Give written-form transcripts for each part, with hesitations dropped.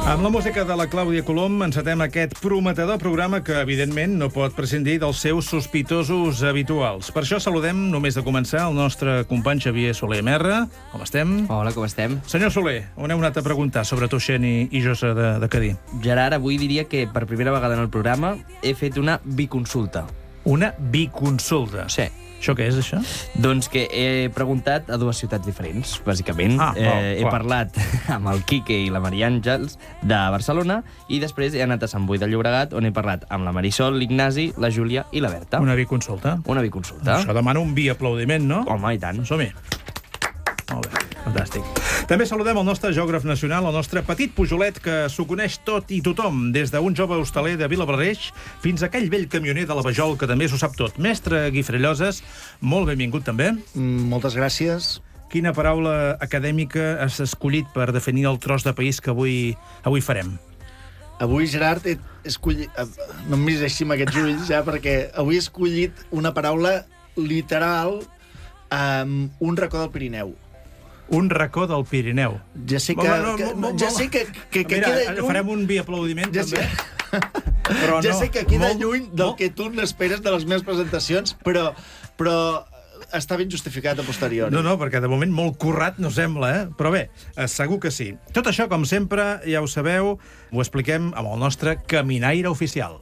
Amb la música de la Clàudia Colom encetem aquest prometedor programa que, evidentment, no pot prescindir dels seus sospitosos habituals. Per això saludem, només de començar, el nostre company Xavier Soler Merra. Com estem? Hola, com estem? Senyor Soler, on heu anat a preguntar sobre Tuixén i Josa de Cadí? Gerard, avui diria que per primera vegada en el programa he fet una biconsulta. Una biconsulta? Sí. Això què és, això? Doncs que he preguntat a dues ciutats diferents, bàsicament. He parlat amb el Quique i la Maria Àngels de Barcelona i després he anat a Sant Boi de Llobregat, on he parlat amb la Marisol, l'Ignasi, la Júlia i la Berta. Una biconsulta? Una biconsulta. Això demana un biaplaudiment, no? Home, i tant. Som-hi. Molt bé, fantàstic. També saludem el nostre geògraf nacional, el nostre petit pujolet que s'ho coneix tot i tothom, des d'un jove hostaler de Vilablareix fins a aquell vell camioner de la Vajol que també s'ho sap tot. Mestre Guifré Lloses, molt benvingut també. Moltes gràcies. Quina paraula acadèmica has escollit per definir el tros de país que avui farem? Avui, Gerard, he escollit... No em miris així amb aquests ulls, ja, perquè avui he escollit una paraula literal, un racó del Pirineu. Un racó del Pirineu. Ja sé que... Ja sé que queda lluny... Farem un biaplaudiment, també. Però ja sé que queda lluny del que tu n'esperes de les meves presentacions, però està ben justificat a posteriori. No, perquè de moment molt currat no sembla, eh? Però bé, segur que sí. Tot això, com sempre, ja ho sabeu, ho expliquem amb el nostre caminaire oficial.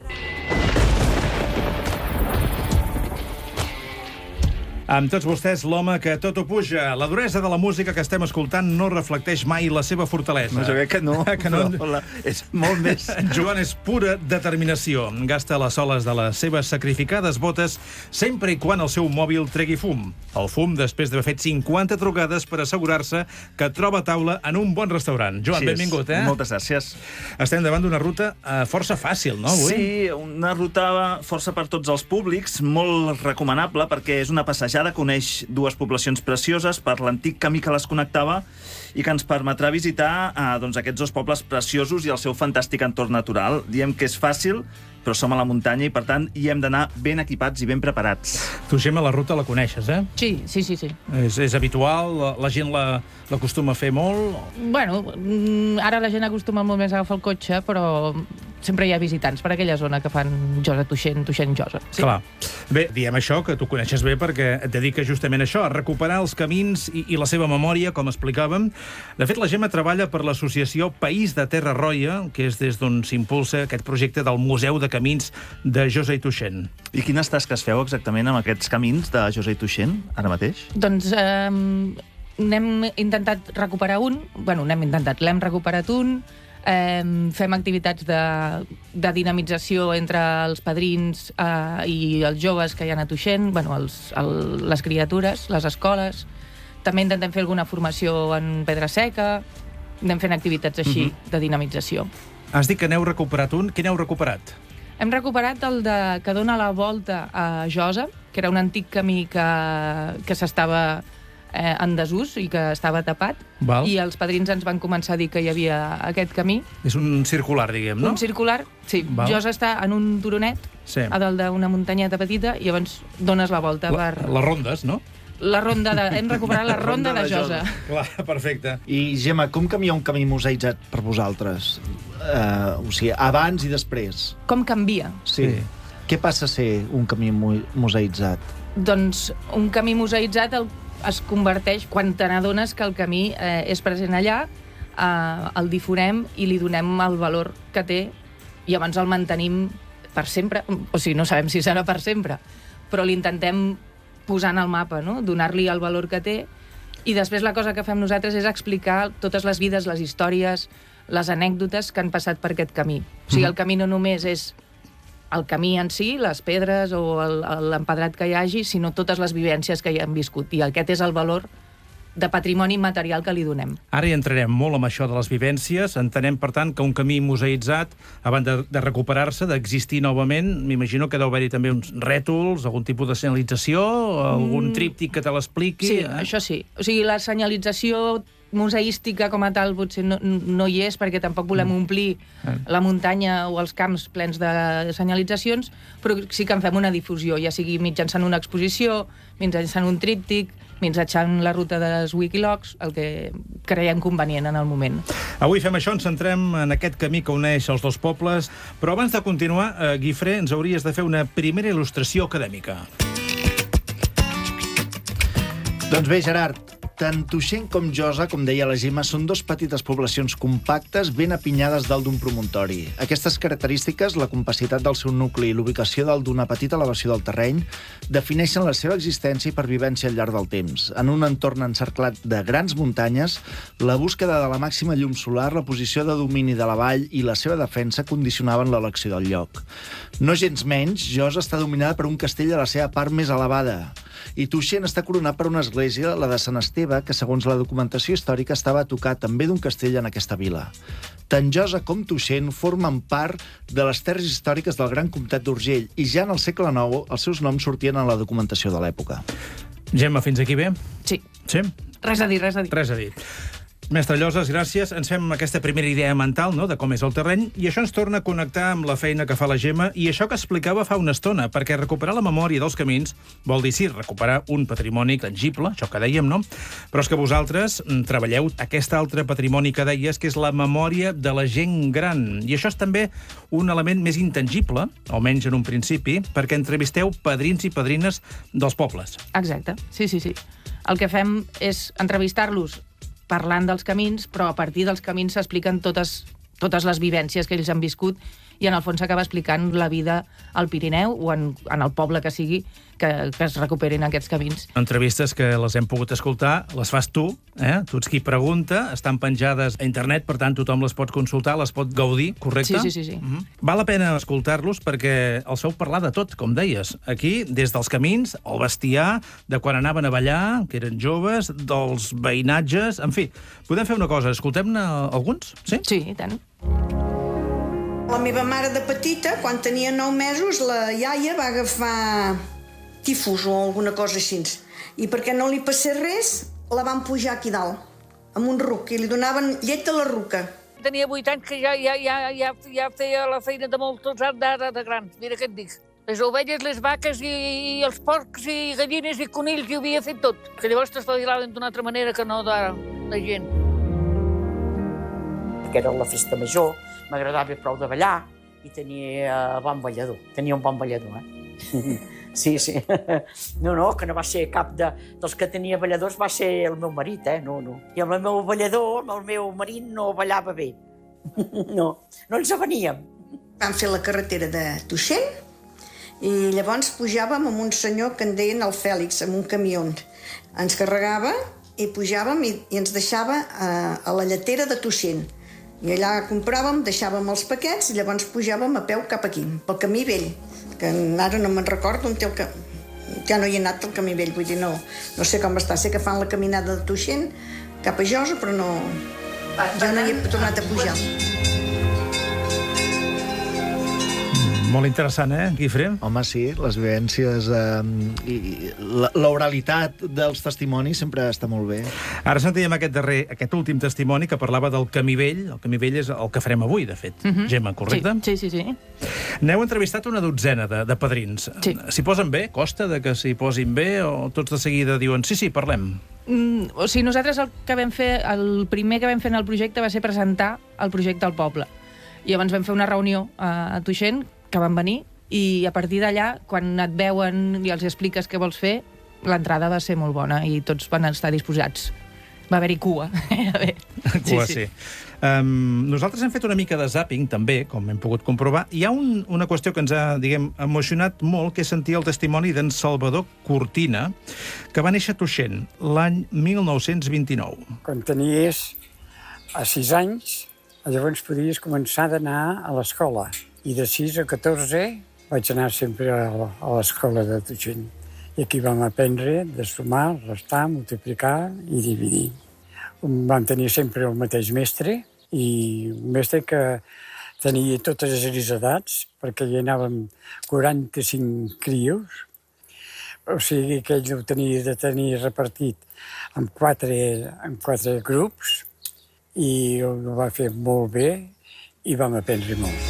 Amb tots vostès, l'home que tot ho puja. La duresa de la música que estem escoltant no reflecteix mai la seva fortalesa. No, jo crec que no. Que no? És molt més. Joan és pura determinació. Gasta les soles de les seves sacrificades botes sempre i quan el seu mòbil tregui fum. El fum després d'haver fet 50 trucades per assegurar-se que troba taula en un bon restaurant. Joan, benvingut, eh? Moltes gràcies. Estem davant d'una ruta força fàcil, no, avui? Sí, una ruta força per tots els públics, molt recomanable, perquè és una passejada, coneix dues poblacions precioses per l'antic camí que les connectava i que ens permetrà visitar aquests dos pobles preciosos i el seu fantàstic entorn natural. Diem que és fàcil, però som a la muntanya i, per tant, hi hem d'anar ben equipats i ben preparats. Tu, Gemma, la ruta la coneixes, eh? Sí. És habitual? La gent l'acostuma a fer molt? Bueno, ara la gent acostuma molt més a agafar el cotxe, però sempre hi ha visitants per aquella zona que fan Josa-Tuixén, Tuixén-Josa. Sí. Clar. Bé, diem això, que tu coneixes bé, perquè et dediques justament a això, a recuperar els camins i la seva memòria, com explicàvem. De fet, la Gemma treballa per l'associació País de Terra Roia, que és des d'on s'impulsa aquest projecte del Museu de Camins de Josa i Tuixén. I quines tasques feu exactament amb aquests camins de Josa i Tuixén, ara mateix? Doncs n'hem intentat recuperar un. Bueno, l'hem recuperat un. Fem activitats de dinamització entre els padrins i els joves que hi ha a Tuixén, les criatures, les escoles. També intentem fer alguna formació en pedra seca. Anem fent activitats així de dinamització. Has dit que n'heu recuperat un. Quin heu recuperat? Hem recuperat el que dona la volta a Josa, que era un antic camí que s'estava en desús i que estava tapat. Val. I els padrins ens van començar a dir que hi havia aquest camí. És un circular, diguem, no? Un circular, sí. Val. Josa està en un turonet, a dalt d'una muntanyeta petita, i llavors dones la volta per... Les rondes, no? Hem recuperat la ronda de Josa. Clar, perfecte. I, Gemma, com canvia un camí museïtzat per vosaltres? O sigui, abans i després. Com canvia? Sí. Què passa a ser un camí museïtzat? Doncs un camí museïtzat es converteix, quan te n'adones que el camí és present allà, el difonem i li donem el valor que té i abans el mantenim per sempre. O sigui, no sabem si serà per sempre, però l'intentem posar en el mapa, no? Donar-li el valor que té, i després la cosa que fem nosaltres és explicar totes les vides, les històries, les anècdotes que han passat per aquest camí. O sigui, el camí no només és el camí en si, les pedres o l'empedrat que hi hagi, sinó totes les vivències que hi han viscut, i aquest és el valor de patrimoni material que li donem. Ara hi entrarem molt amb això de les vivències. Entenem, per tant, que un camí museïtzat, abans de recuperar-se, d'existir novament, m'imagino que deu haver-hi també uns rètols, algun tipus de senyalització, algun tríptic que te l'expliqui. Sí, això sí. O sigui, la senyalització museística com a tal potser no hi és, perquè tampoc volem omplir la muntanya o els camps plens de senyalitzacions, però sí que en fem una difusió, ja sigui mitjançant una exposició, mitjançant un tríptic, mitjançant la ruta dels Wikilocs, el que creiem convenient en el moment. Avui fem això, ens centrem en aquest camí que uneix els dos pobles, però abans de continuar, Guifré, ens hauries de fer una primera il·lustració acadèmica. Doncs bé, Gerard, tant Tuixén com Josa, com deia la Gemma, són dos petites poblacions compactes ben apinyades dalt d'un promontori. Aquestes característiques, la compacitat del seu nucli i l'ubicació dalt d'una petita elevació del terreny, defineixen la seva existència i pervivència al llarg del temps. En un entorn encerclat de grans muntanyes, la búsqueda de la màxima llum solar, la posició de domini de la vall i la seva defensa condicionaven l'elecció del lloc. No gens menys, Josa està dominada per un castell a la seva part més elevada, i Tuixén està coronat per una església, la de Sant Esteve, que segons la documentació històrica estava a tocar també d'un castell en aquesta vila. Tant Josa com Tuixén formen part de les terres històriques del Gran Comtat d'Urgell i ja en el segle IX els seus noms sortien en la documentació de l'època. Gemma, fins aquí bé? Sí. Sí? Res a dir, res a dir. Res a dir. Mestre Lloses, gràcies. Ens fem aquesta primera idea mental, no?, de com és el terreny, i això ens torna a connectar amb la feina que fa la Gemma i això que explicava fa una estona, perquè recuperar la memòria dels camins vol dir, sí, recuperar un patrimoni tangible, això que dèiem, no? Però és que vosaltres treballeu aquest altre patrimoni que deies, que és la memòria de la gent gran. I això és també un element més intangible, almenys en un principi, perquè entrevisteu padrins i padrines dels pobles. Exacte, sí. El que fem és entrevistar-los parlant dels camins, però a partir dels camins s'expliquen totes les vivències que ells han viscut i en el fons s'acaba explicant la vida al Pirineu o en el poble que sigui que es recuperin aquests camins. Entrevistes que les hem pogut escoltar, les fas tu, tu ets qui pregunta, estan penjades a internet, per tant tothom les pot consultar, les pot gaudir, correcte? Sí. Val la pena escoltar-los perquè els feu parlar de tot, com deies. Aquí, des dels camins, el bestiar, de quan anaven a ballar, que eren joves, dels veïnatges, en fi. Podem fer una cosa, escoltem-ne alguns? Sí? Sí, i tant. La meva mare de petita, quan tenia 9 mesos, la iaia va agafar tifus o alguna cosa així. I perquè no li passés res, la van pujar aquí dalt, amb un ruc, i li donaven llet a la ruca. Tenia 8 anys que ja feia la feina de molts anys d'ara de gran. Mira què et dic. Les ovelles, les vaques i els porcs i gallines i conills hi havia fet tot. Que llavors t'espavilaven d'una altra manera que no d'ara, la gent. Perquè era la festa major, m'agradava prou de ballar i tenia bon ballador. Tenia un bon ballador, Sí. No, que no va ser cap dels que tenia balladors, va ser el meu marit, No. I amb el meu ballador, amb el meu marit, no ballava bé. No ens aveníem. Vam fer la carretera de Tuixén i llavors pujàvem amb un senyor que en deien el Fèlix, amb un camió. Ens carregava i pujàvem i ens deixava a la lletera de Tuixén. I allà compràvem, deixàvem els paquets i llavors pujàvem a peu cap aquí, pel camí vell, que ara no me'n recordo on té el camí. Ja no hi he anat al camí vell, vull dir, no sé com està. Sé que fan la caminada de Tuixén cap a Josa, però no... Jo no hi he tornat a pujar. Molt interessant, Guifré? Home, sí, les vivències i l'oralitat dels testimonis sempre està molt bé. Ara sentíem aquest últim testimoni que parlava del camí vell. El camí vell és el que farem avui, de fet. Gemma, correcte? Sí. N'heu entrevistat una dotzena de padrins. Sí. S'hi posen bé? Costa de que s'hi posin bé? O tots de seguida diuen, sí, parlem? O sigui, nosaltres el primer que vam fer en el projecte va ser presentar el projecte al poble. I llavors vam fer una reunió a Tuixén, que van venir, i a partir d'allà, quan et veuen i els expliques què vols fer, l'entrada va ser molt bona i tots van estar disposats. Va haver-hi cua. Cua, sí. Nosaltres hem fet una mica de zàping, també, com hem pogut comprovar. Hi ha una qüestió que ens ha, emocionat molt, que és sentir el testimoni d'en Salvador Cortina, que va néixer a Tuixén l'any 1929. Quan tenies 6 anys, llavors podies començar d'anar a l'escola. I de 6 a 14 vaig anar sempre a l'escola de Tuixén. I aquí vam aprendre de sumar, restar, multiplicar i dividir. Vam tenir sempre el mateix mestre, i un mestre que tenia totes les edats, perquè hi anàvem 45 crios, O sigui que ell ho tenia de tenir repartit en quatre grups i ho va fer molt bé i vam aprendre molt.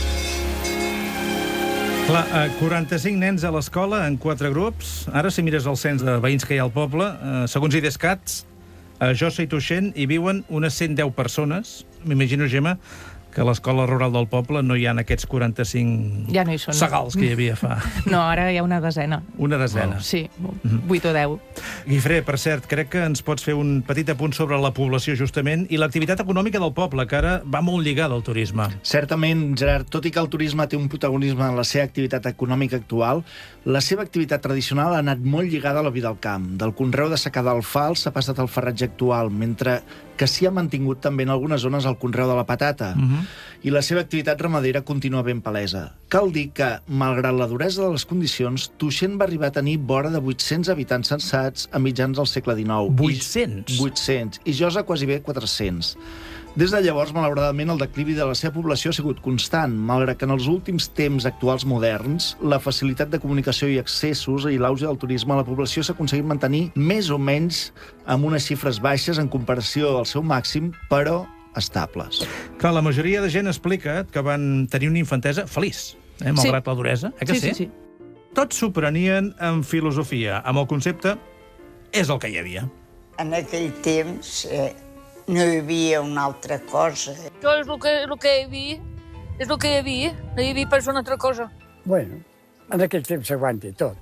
Clar, 45 nens a l'escola en 4 grups. Ara, si mires el cens de veïns que hi ha al poble, segons IDESCAT, a Josa i Tuixén hi viuen unes 110 persones. M'imagino, Gemma, que a l'escola rural del poble no hi ha aquests 45 ja no hi són, segals que hi havia fa. No, ara hi ha una desena. Una desena. Sí, 8 o 10. Guifré, per cert, crec que ens pots fer un petit apunt sobre la població, justament, i l'activitat econòmica del poble, que ara va molt lligada al turisme. Certament, Gerard, tot i que el turisme té un protagonisme en la seva activitat econòmica actual, la seva activitat tradicional ha anat molt lligada a la vida al camp. Del conreu de secà d'alfals s'ha passat al farratge actual, mentre que s'hi ha mantingut també en algunes zones el conreu de la patata. I la seva activitat ramadera continua ben palesa. Cal dir que, malgrat la duresa de les condicions, Tuixén va arribar a tenir vora de 800 habitants censats a mitjans del segle XIX. 800? 800. I Josa quasi bé 400. Des de llavors, malauradament, el declivi de la seva població ha sigut constant, malgrat que en els últims temps actuals moderns, la facilitat de comunicació i accessos i l'auge del turisme, la població s'ha aconseguit mantenir més o menys amb unes xifres baixes en comparació al seu màxim, però estables. Clar, la majoria de gent explica que van tenir una infantesa feliç, malgrat la duresa. Que sí? Sí. Tots s'ho prenien amb filosofia, amb el concepte és el que hi havia. En aquell temps no hi havia una altra cosa. Això és el que hi havia. És el que hi havia. No hi havia pas una altra cosa. Bueno, en aquell temps s'aguanta tot.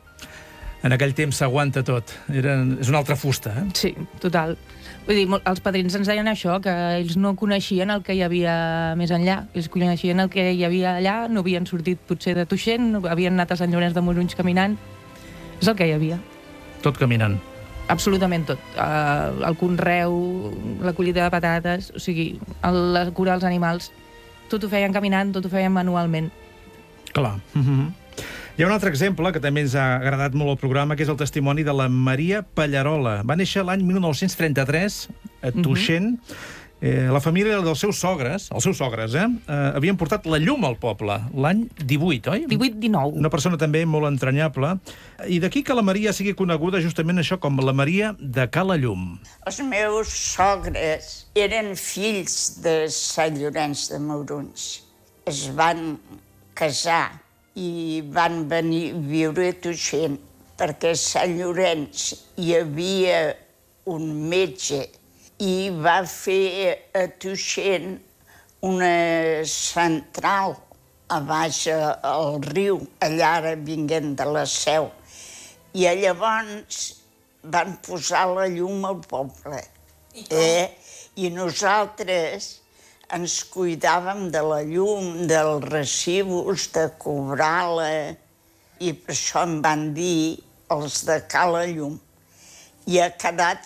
En aquell temps s'aguanta tot. És una altra fusta, eh? Sí, total. Vull dir, els padrins ens deien això, que ells no coneixien el que hi havia més enllà. Ells coneixien el que hi havia allà, no havien sortit potser de Tuixén, havien anat a Sant Llorenç de Morunys caminant. És el que hi havia. Tot caminant. Absolutament tot. El conreu, la collita de patates, o sigui, la cura dels animals, tot ho feien caminant, tot ho feien manualment. Clar. Hi ha un altre exemple que també ens ha agradat molt al programa, que és el testimoni de la Maria Pallarola. Va néixer l'any 1933 a Tuixén. La família dels seus sogres, havien portat la llum al poble l'any 18, oi? 18-19. Una persona també molt entranyable. I d'aquí que la Maria sigui coneguda justament això com la Maria de Cala Llum. Els meus sogres eren fills de Sant Llorenç de Morunys. Es van casar i van venir a viure a Tuixén, perquè a Sant Llorenç hi havia un metge i va fer a Tuixén una central a baix al riu, allà ara vinguent de la Seu. I llavors van posar la llum al poble. I nosaltres ens cuidàvem de la llum, dels residus, de cobrar-la, i per això em van dir els de Cala Llum. I ha quedat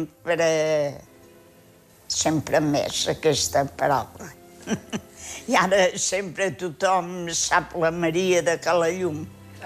sempre més aquesta paraula. I ara sempre tothom sap la Maria de Cala Llum.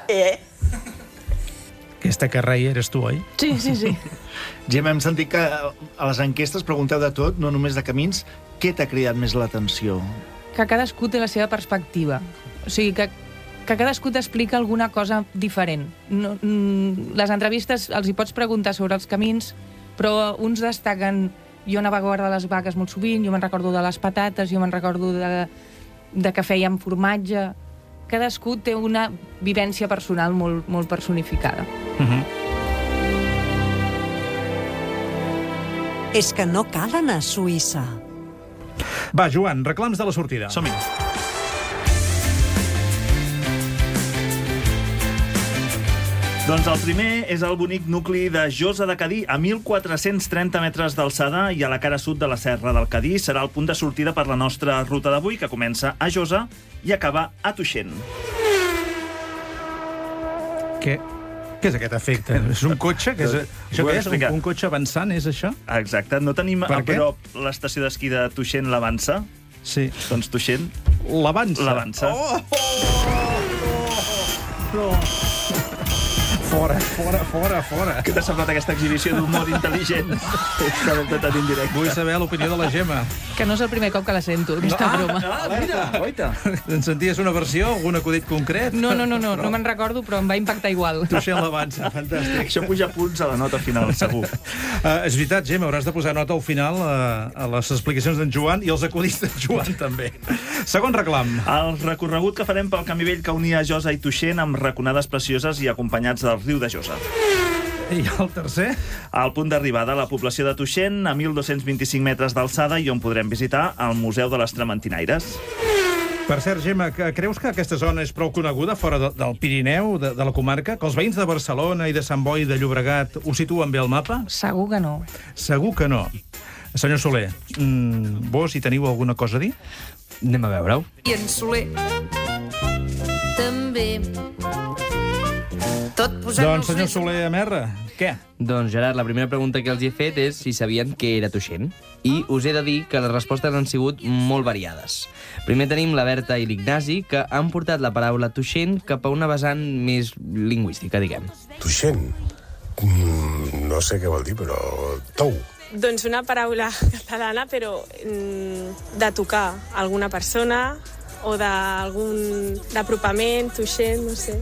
Aquesta que reia eres tu, oi? Sí. Gemma, hem sentit que a les enquestes pregunteu de tot, no només de camins. Què t'ha cridat més l'atenció? Que cadascú té la seva perspectiva. O sigui, que cadascú t'explica alguna cosa diferent. Les entrevistes els hi pots preguntar sobre els camins, però uns destaquen... Jo anava a guardar les vaques molt sovint, jo me'n recordo de les patates, jo me'n recordo de que fèiem formatge. Cadascú té una vivència personal molt personificada. És que no cal anar a Suïssa. Va, Joan, reclams de la sortida. Som-hi. Doncs el primer és el bonic nucli de Josa de Cadí, a 1.430 metres d'alçada i a la cara sud de la Serra del Cadí. Serà el punt de sortida per la nostra ruta d'avui, que comença a Josa i acaba a Tuixén. Què és aquest efecte? És un cotxe? Això què és? Un cotxe avançant, és això? Exacte. No tenim a prop l'estació d'esquí de Tuixén, l'Avança? Sí. Doncs Tuixén... L'Avança. L'Avança. No. Fora. Què t'ha semblat aquesta exhibició d'humor intel·ligent? Vull saber l'opinió de la Gemma. Que no és el primer cop que la sento, aquesta broma. Mira, oita. En senties una versió, algun acudit concret? No me'n recordo, però em va impactar igual. Tuixent l'avança, fantàstic. Això puja punts a la nota final, segur. És veritat, Gemma, hauràs de posar nota al final a les explicacions d'en Joan i els acudits d'en Joan, també. Segon reclam. El recorregut que farem pel camí vell que unia Josa i Tuixén amb raconades precioses i acompanyats del riu de Josa. I el tercer? Al punt d'arribada, la població de Tuixén, a 1.225 metres d'alçada, i on podrem visitar el Museu de les Trementinaires. Per cert, Gemma, creus que aquesta zona és prou coneguda fora del Pirineu, de la comarca? Que els veïns de Barcelona i de Sant Boi de Llobregat ho situen bé al mapa? Segur que no. Segur que no. Senyor Soler, vos hi teniu alguna cosa a dir? Anem a veure-ho. I en Soler també. Tot posant Doncs, senyor Soler Amerra, què? Doncs, Gerard, la primera pregunta que els he fet és si sabien què era Tuixén. I us he de dir que les respostes han sigut molt variades. Primer tenim la Berta i l'Ignasi, que han portat la paraula Tuixén cap a una vessant més lingüística, diguem. Tuixén? No sé què vol dir, però... Tou. Doncs una paraula catalana, però de tocar alguna persona o d'algun apropament, Tuixén, no sé.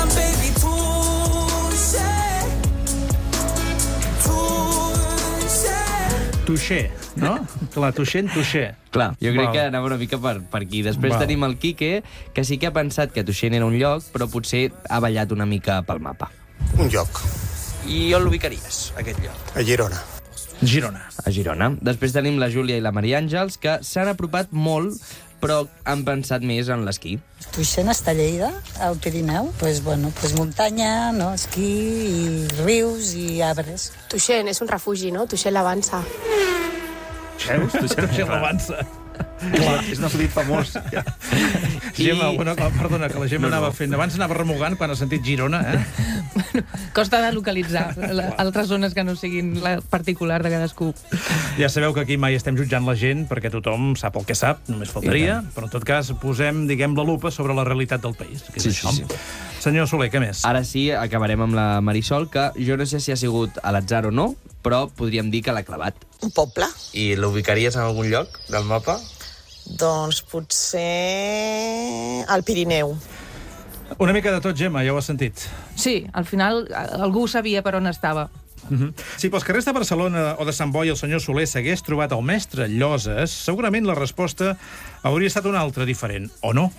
Tuixé, no? Clar, Tuixén, Tuixé. Clar, jo crec que anava una mica per aquí. Després tenim el Quique, que sí que ha pensat que Tuixén era un lloc, però potser ha ballat una mica pel mapa. Un lloc. I on l'ubicaries, aquest lloc? A Girona. A Girona. Després tenim la Júlia i la Maria Àngels, que s'han apropat molt, però han pensat més en l'esquí. Tuixén està a Lleida, al Pirineu. Pues muntanya, no? Esquí, i rius i arbres. Tuixén és un refugi, no? Tuixén l'Avança. Veus? Tuixén l'Avança. Clar, és un acudit famós. Gemma, perdona, que la Gemma anava fent... Abans anava remugant quan ha sentit Girona, Costa de localitzar altres zones que no siguin la particular de cadascú. Ja sabeu que aquí mai estem jutjant la gent, perquè tothom sap el que sap, només faltaria, però en tot cas posem, diguem, la lupa sobre la realitat del país. Sí. Senyor Soler, què més? Ara sí, acabarem amb la Marisol, que jo no sé si ha sigut a l'atzar o no, però podríem dir que l'ha clavat. Un poble. I l'ubicaries en algun lloc del mapa? Doncs potser al Pirineu. Una mica de tot, Gemma, ja ho has sentit. Sí, al final algú sabia per on estava. Si pels carrers de Barcelona o de Sant Boi el senyor Soler s'hagués trobat el mestre Lloses, segurament la resposta hauria estat una altra diferent, o no?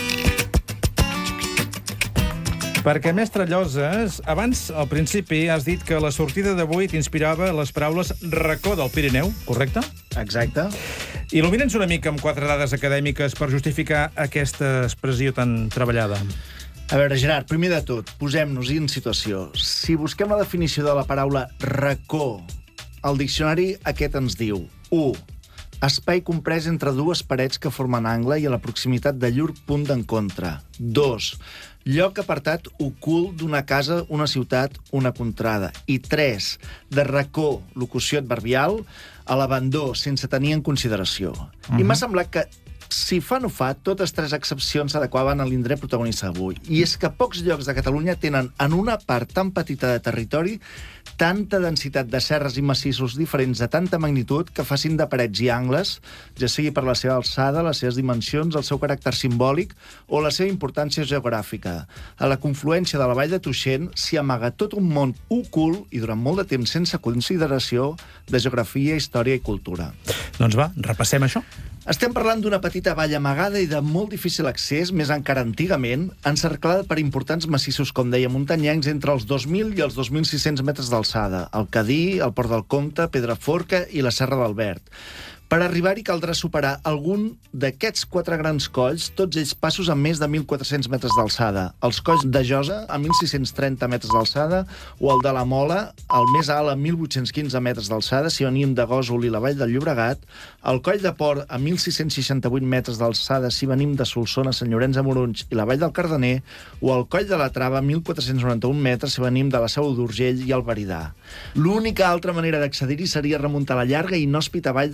Perquè, mestre Lloses, abans, al principi, has dit que la sortida d'avui t'inspirava les paraules racó del Pirineu, correcte? Exacte. Il·lumina'ns una mica amb 4 dades acadèmiques per justificar aquesta expressió tan treballada. A veure, Gerard, primer de tot, posem-nos-hi en situació. Si busquem la definició de la paraula racó, al diccionari aquest ens diu 1. Espai comprès entre dues parets que formen angle i a la proximitat de llur punt d'encontre. 2. Lloc apartat ocult d'una casa, una ciutat, una contrada. I 3. De racó, locució adverbial, a l'abandó, sense tenir en consideració. I m'ha semblat que, si fa no fa, totes 3 excepcions s'adequaven a l'indret protagonista d'avui. I és que pocs llocs de Catalunya tenen, en una part tan petita de territori, tanta densitat de serres i massissos diferents de tanta magnitud que facin de parets i angles, ja sigui per la seva alçada, les seves dimensions, el seu caràcter simbòlic o la seva importància geogràfica. A la confluència de la vall de Tuixén s'hi amaga tot un món ocult i durant molt de temps sense consideració de geografia, història i cultura. Doncs va, repassem això. Estem parlant d'una petita vall amagada i de molt difícil accés, més encara antigament, encerclada per importants massissos, com deia, muntanyencs, entre els 2.000 i els 2.600 metres d'alçada. El Cadí, el Port del Comte, Pedraforca i la Serra d'Albert. Per arribar-hi caldrà superar algun d'aquests 4 grans colls, tots ells passos a més de 1.400 metres d'alçada. Els colls de Josa, a 1.630 metres d'alçada, o el de la Mola, el més alt, a 1.815 metres d'alçada, si venim de Gósol i la Vall del Llobregat, el coll de Port, a 1.668 metres d'alçada, si venim de Solsona, Sant Llorenç de Morunys i la Vall del Cardener, o el coll de la Trava, a 1.491 metres, si venim de la Seu d'Urgell i el Veridà. L'única altra manera d'accedir-hi seria remuntar la llarga i inhòspita vall de l'Avança,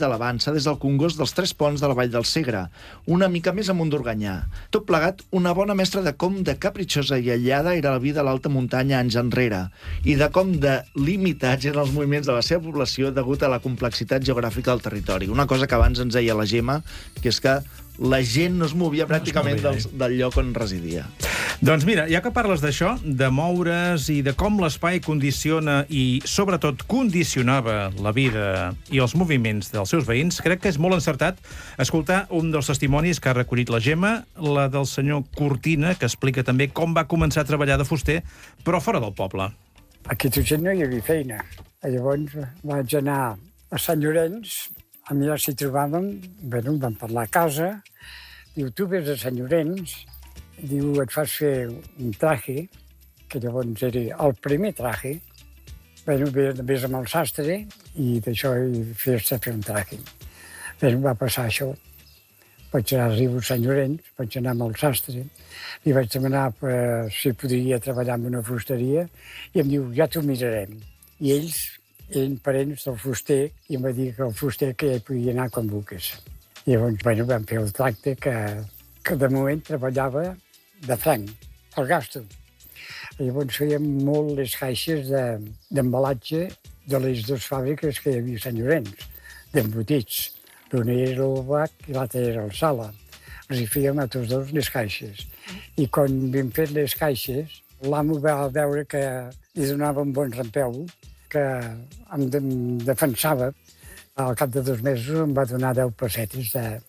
començar des del Congost dels Tres Ponts de la Vall del Segre, una mica més amunt d'Organyà. Tot plegat, una bona mestra de com de capritxosa i aïllada era la vida a l'alta muntanya anys enrere, i de com de limitats eren els moviments de la seva població degut a la complexitat geogràfica del territori. Una cosa que abans ens deia la Gemma, que és que la gent no es movia pràcticament del lloc on residia. Doncs mira, ja que parles d'això, de moure's i de com l'espai condiciona i, sobretot, condicionava la vida i els moviments dels seus veïns, crec que és molt encertat escoltar un dels testimonis que ha recollit la Gemma, la del senyor Cortina, que explica també com va començar a treballar de fuster, però fora del poble. Aquí a Tuixén no hi havia feina. Llavors vaig anar a Sant Llorenç, a mirar si trobàvem, bueno, vam parlar a casa, diu, tu vés a Sant Llorenç, diu, et fas fer un traje, que llavors era el primer traje, bueno, vés amb el sastre, i d'això fes-te fer un traje. Bueno, va passar això. Vaig anar a Riu Sant Llorenç, vaig anar amb el sastre, li vaig demanar si podria treballar en una fusteria, i em diu, ja t'ho mirarem. I ells eren parents del fuster, i em va dir que el fuster que ja hi podia anar quan vulgués. I llavors, bueno, vam fer el tracte que de moment treballava de franc, el gasto. I llavors fèiem molt les caixes d'embalatge de les dues fàbriques que hi havia a Sant Llorenç, d'embotits. L'una era el Bac i l'altra era el Sala. Els hi fèiem a tots dos les caixes. I quan vam fet les caixes, l'amo va veure que li donava un bon rampeu, que em defensava. Al cap de 2 mesos em va donar 10 pessetes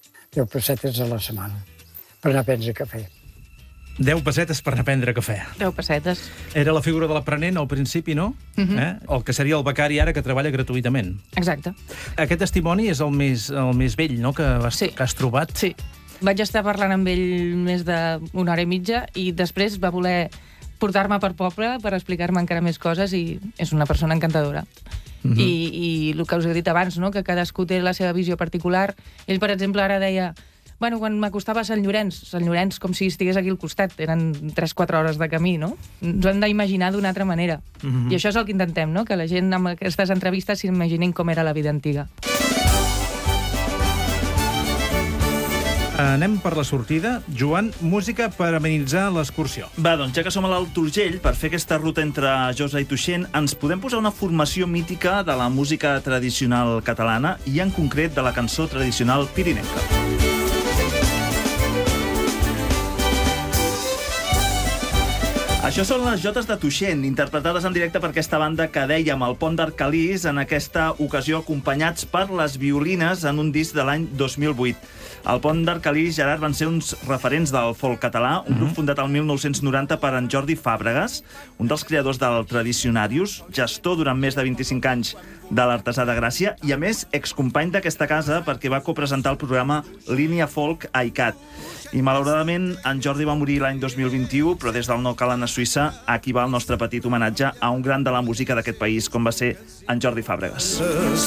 a la setmana per anar a prendre cafè. 10 pessetes per anar a prendre cafè. 10 pessetes. Era la figura de l'aprenent al principi, no? El que seria el becari ara, que treballa gratuïtament. Exacte. Aquest testimoni és el més vell, no?, que has trobat. Sí. Vaig estar parlant amb ell més d'1 hora i mitja i després va voler portar-me per poble per explicar-me encara més coses i és una persona encantadora. I el que us he dit abans, no?, que cadascú té la seva visió particular. Ell, per exemple, ara deia, bueno, quan m'acostava a Sant Llorenç com si estigués aquí al costat, eren 3-4 hores de camí, no? Ens ho hem d'imaginar d'una altra manera. I això és el que intentem, no?, que la gent amb aquestes entrevistes s'imaginin com era la vida antiga. Anem per la sortida. Joan, música per amenitzar l'excursió. Va, doncs, ja que som a l'Alt Urgell, per fer aquesta ruta entre Josa i Tuixén, ens podem posar una formació mítica de la música tradicional catalana i, en concret, de la cançó tradicional pirinenca. Això són les Jotes de Tuixén, interpretades en directe per aquesta banda que dèiem, el Pont d'Arcalís, en aquesta ocasió acompanyats per les violines en un disc de l'any 2008. El Pont d'Arcalís, Gerard, van ser uns referents del folk català, un grup fundat el 1990 per en Jordi Fàbregas, un dels creadors del Tradicionarius, gestor durant més de 25 anys de l'Artesà de Gràcia i, a més, excompany d'aquesta casa perquè va copresentar el programa Línia Folk a ICAT. I, malauradament, en Jordi va morir l'any 2021, però des del Nou Calan a Suïssa, aquí va el nostre petit homenatge a un gran de la música d'aquest país, com va ser en Jordi Fàbregas.